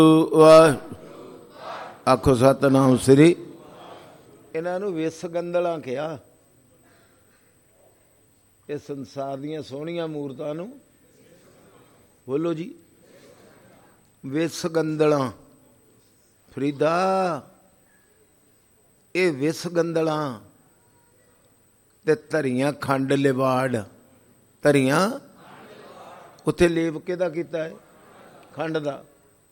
ਆਖੋ ਸਤਿਨਾਮ ਸ੍ਰੀ। ਇਹਨਾਂ ਨੂੰ ਵਿਸ ਗੰਦਲਾਂ ਕਿਹਾ। ਇਹ ਸੰਸਾਰ ਦੀਆਂ ਸੋਹਣੀਆਂ ਮੂਰਤਾਂ ਨੂੰ ਬੋਲੋ ਜੀ ਵਿਸ ਗੰਦਲਾਂ। ਫਰੀਦਾ ਇਹ ਵਿਸ ਗੰਦਲਾਂ ਤੇ ਧਰੀਆਂ ਖੰਡ ਲਿਵਾੜ। ਧਰੀਆਂ ਉੱਥੇ ਲੇਪ ਕਿਹਦਾ ਕੀਤਾ ਹੈ? ਖੰਡ ਦਾ।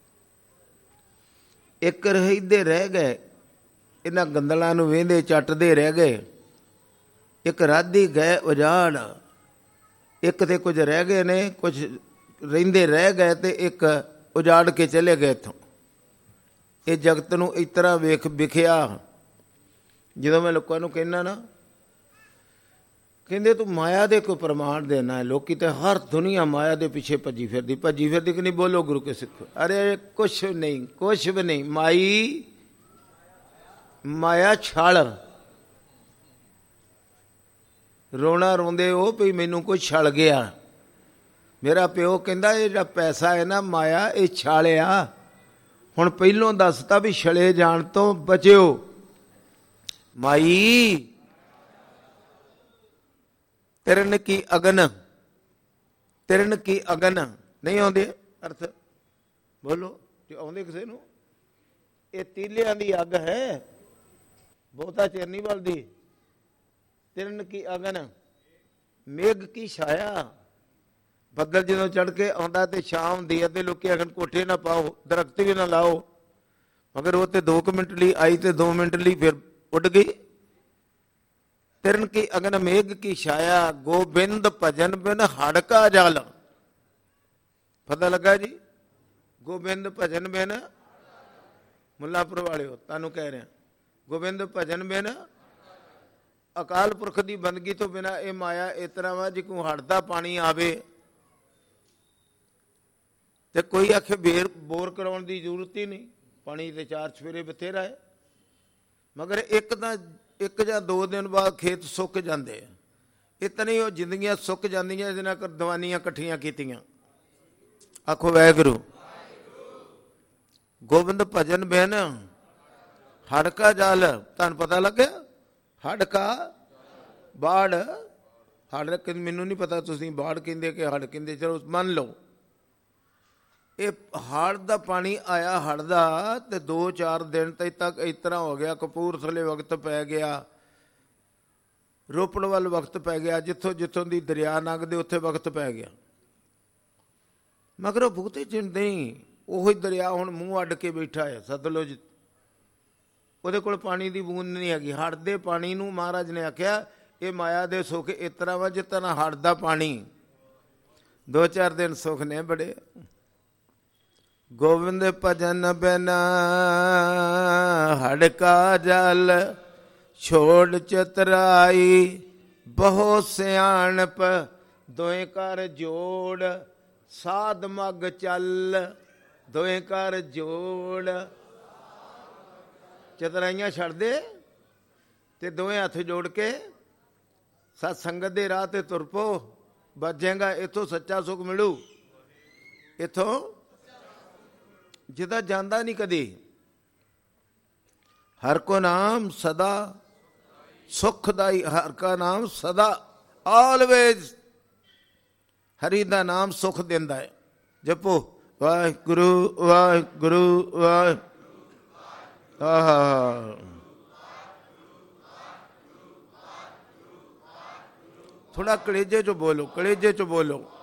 ਇੱਕ ਰਹਿੰਦੇ ਰਹਿ ਗਏ, ਇਹਨਾਂ ਗੰਦਲਾਂ ਨੂੰ ਵੇਂਦੇ ਚੱਟਦੇ ਰਹਿ ਗਏ। ਇੱਕ ਰਾਧੀ ਗਏ ਉਜਾੜ। ਇੱਕ ਤੇ ਕੁਝ ਰਹਿ ਗਏ ਨੇ, ਕੁਝ ਰਹਿੰਦੇ ਰਹਿ ਗਏ ਤੇ ਇੱਕ ਉਜਾੜ ਕੇ ਚਲੇ ਗਏ ਇੱਥੋਂ। ਇਹ ਜਗਤ ਨੂੰ ਇਸ ਤਰ੍ਹਾਂ ਵਿਖਿਆ। ਜਦੋਂ ਮੈਂ ਲੋਕਾਂ ਨੂੰ ਕਹਿੰਦਾ ਨਾ, ਕਹਿੰਦੇ ਤੂੰ ਮਾਇਆ ਦੇ ਕੋਈ ਪ੍ਰਮਾਣ ਦੇਣਾ ਹੈ। ਲੋਕੀ ਤੇ ਹਰ ਦੁਨੀਆ ਮਾਇਆ ਦੇ ਪਿੱਛੇ ਭੱਜੀ ਫਿਰਦੀ ਕਿ ਨਹੀਂ। ਬੋਲੋ ਗੁਰੂ ਕੇ ਸਿੱਖ। ਅਰੇ ਕੁਛ ਨਹੀਂ, ਕੁਛ ਵੀ ਨਹੀਂ। ਮਾਇਆ ਛਲ। ਰੋਣਾ ਰੋਂਦੇ ਉਹ ਵੀ ਮੈਨੂੰ ਕੋਈ ਛਲ ਗਿਆ। ਮੇਰਾ ਪਿਓ ਕਹਿੰਦਾ ਇਹ ਜਿਹੜਾ ਪੈਸਾ ਹੈ ਨਾ ਮਾਇਆ, ਇਹ ਛਾਲਿਆ। ਹੁਣ ਪਹਿਲੋਂ ਦੱਸਤਾ ਵੀ ਛਲੇ ਜਾਣ ਤੋਂ ਬਚਿਓ। ਮਾਈ ਤਿਰਨ ਕੀ ਅਗਨ। ਤਿਰਨ ਕੀ ਅਗਨ ਨਹੀਂ ਆਉਂਦੇ ਅਰਥ? ਬੋਲੋ ਜੇ ਆਉਂਦੇ ਕਿਸੇ ਨੂੰ। ਇਹ ਤੀਲਿਆਂ ਦੀ ਅੱਗ ਹੈ, ਬਹੁਤਾ ਚਿਰ ਨਹੀਂ ਬਲਦੀ। ਤਿਰਨ ਕੀ ਅਗਨ, ਮੇਘ ਕੀ ਛਾਇਆ। ਬੱਦਲ ਜਦੋਂ ਚੜ੍ਹ ਕੇ ਆਉਂਦਾ ਤੇ ਛਾਂ ਹੁੰਦੀ ਹੈ ਤੇ ਲੋਕੀ ਆਖਣ ਕੋਠੇ ਨਾ ਪਾਓ, ਦਰਖਤ ਵੀ ਨਾ ਲਾਓ। ਮਗਰ ਉਹ ਤੇ 2 ਮਿੰਟ ਲਈ ਆਈ ਤੇ 2 ਮਿੰਟ ਲਈ ਫਿਰ ਉੱਡ ਗਈ। ਤਿਰਨ ਕੀ ਅਗਨ ਮੇਘ ਕੀ ਛਾਇਆ। ਗੋਬਿੰਦ ਭਜਨ ਬਿਨ ਹੜਕਾ ਜਲ। ਪਤਾ ਲੱਗਾ ਜੀ? ਗੋਬਿੰਦ ਭਜਨ ਬਿਨ, ਮੁੱਲਾਂਪੁਰ ਵਾਲਿਓ ਤੁਹਾਨੂੰ ਕਹਿ ਰਿਹਾ, ਗੋਬਿੰਦ ਭਜਨ ਬਿਨ, ਅਕਾਲ ਪੁਰਖ ਦੀ ਬੰਦਗੀ ਤੋਂ ਬਿਨਾਂ ਇਹ ਮਾਇਆ ਇਸ ਤਰ੍ਹਾਂ ਵਾ ਜੇ ਕੋਈ ਹੜ੍ਹ ਦਾ ਪਾਣੀ ਆਵੇ ਤੇ ਕੋਈ ਆਖੇ ਬੋਰ ਕਰਾਉਣ ਦੀ ਜ਼ਰੂਰਤ ਹੀ ਨਹੀਂ। ਪਾਣੀ ਤੇ 4 ਚੁਫੇਰੇ ਬਥੇਰਾ ਹੈ। ਮਗਰ ਇੱਕ ਜਾਂ 2 ਦਿਨ ਬਾਅਦ ਖੇਤ ਸੁੱਕ ਜਾਂਦੇ ਆ। ਇਤਨੀ ਉਹ ਜ਼ਿੰਦਗੀਆਂ ਸੁੱਕ ਜਾਂਦੀਆਂ ਜਿਹਨਾਂ ਕਰ ਦਵਾਨੀਆਂ ਇਕੱਠੀਆਂ ਕੀਤੀਆਂ। ਆਖੋ ਵਾਹਿਗੁਰੂ। ਗੋਬਿੰਦ ਭਜਨ ਬਿਨ ਹੜਕਾ ਜਲ। ਤੁਹਾਨੂੰ ਪਤਾ ਲੱਗਿਆ? ਹੜਕਾ ਬਾੜ। ਹੜ ਮੈਨੂੰ ਨਹੀਂ ਪਤਾ ਤੁਸੀਂ ਬਾੜ ਕਹਿੰਦੇ ਕਿ ਹੜ ਕਹਿੰਦੇ, ਚਲੋ ਮੰਨ ਲਓ। ਇਹ ਹੜ੍ਹ ਦਾ ਪਾਣੀ ਆਇਆ, ਹੜ੍ਹ ਦਾ, ਤੇ 2-4 ਦਿਨ ਤੱਕ ਇਸ ਤਰ੍ਹਾਂ ਹੋ ਗਿਆ। ਕਪੂਰਥਲੇ ਵਕਤ ਪੈ ਗਿਆ, ਰੋਪੜ ਵੱਲ ਵਕਤ ਪੈ ਗਿਆ, ਜਿੱਥੋਂ ਦੀ ਦਰਿਆ ਲੰਘਦੇ ਉੱਥੇ ਵਕਤ ਪੈ ਗਿਆ। ਮਗਰ ਉਹ ਬਹੁਤੇ ਚਿਰ ਨਹੀਂ, ਉਹੀ ਦਰਿਆ ਹੁਣ ਮੂੰਹ ਅੱਡ ਕੇ ਬੈਠਾ ਹੈ ਸਤਲੁਜ। ਉਹਦੇ ਕੋਲ ਪਾਣੀ ਦੀ ਬੂੰਦ ਨਹੀਂ ਹੈਗੀ। ਹੜ੍ਹ ਦੇ ਪਾਣੀ ਨੂੰ ਮਹਾਰਾਜ ਨੇ ਆਖਿਆ ਇਹ ਮਾਇਆ ਦੇ ਸੁੱਖ ਇਸ ਤਰ੍ਹਾਂ ਵਾ ਜਿਸ ਤਰ੍ਹਾਂ ਹੜ੍ਹ ਦਾ ਪਾਣੀ। 2-4 ਦਿਨ ਸੁੱਖ ਨੇ ਬੜੇ। ਗੋਬਿੰਦ ਭਜਨ ਬਿਨ ਹੜਕਾ ਜਲ। ਛੋੜ ਚਤਰਾਈ ਬਹੁ ਸਿਆਣਪ। ਦੋਏ ਕਰ ਜੋੜ ਸਾਧ ਮਗ ਚੱਲ। ਦੋਏ ਕਰ ਜੋੜ। ਚਤਰਾਈਆਂ ਛੱਡ ਦੇ ਤੇ ਦੋਵੇਂ ਹੱਥ ਜੋੜ ਕੇ ਸਤ ਸੰਗਤ ਦੇ ਰਾਹ ਤੇ ਤੁਰ ਪੋ। ਬਚੇਗਾ ਇੱਥੋਂ ਸੱਚਾ ਸੁੱਖ ਮਿਲੂ। ਇੱਥੋਂ ਜਿਹਦਾ ਜਾਂਦਾ ਨਹੀਂ ਕਦੇ। ਹਰ ਕੋ ਨਾਮ ਸਦਾ ਸੁਖਦਾਈ। ਹਰ ਕਾ ਨਾਮ ਸਦਾ ਆਲਵੇਜ਼। ਹਰੀ ਦਾ ਨਾਮ ਸੁਖ ਦਿੰਦਾ ਹੈ। ਜਪੋ ਵਾਹਿਗੁਰੂ ਵਾਹਿਗੁਰੂ ਵਾਹਿਗੁਰੂ। ਥੋੜਾ ਕਲੇਜੇ ਚੋਂ ਬੋਲੋ, ਕਲੇਜੇ ਚੋਂ ਬੋਲੋ।